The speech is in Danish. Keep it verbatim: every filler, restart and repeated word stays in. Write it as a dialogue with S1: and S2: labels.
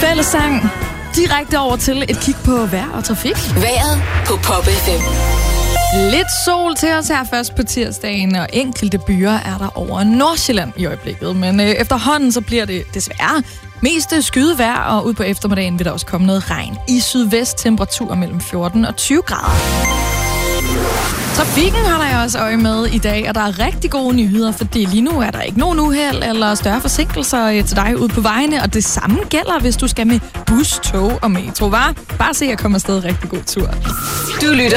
S1: Fællessang. Direkte over til et kig på vejr og trafik.
S2: Vejret på Pop F M.
S1: Lidt sol til os her først på tirsdagen, og enkelte byer er der over Nordsjælland i øjeblikket. Men øh, efterhånden så bliver det desværre mest skydevejr, og ud på eftermiddagen vil der også komme noget regn. I sydvest temperaturer mellem fjorten og tyve grader. Trafikken holder jeg også øje med i dag, og der er rigtig gode nyheder, fordi lige nu er der ikke nogen uheld eller større forsinkelser til dig ude på vejene, og det samme gælder, hvis du skal med bus, tog og metro, var? Bare se at komme afsted. Rigtig god tur.
S2: Du lytter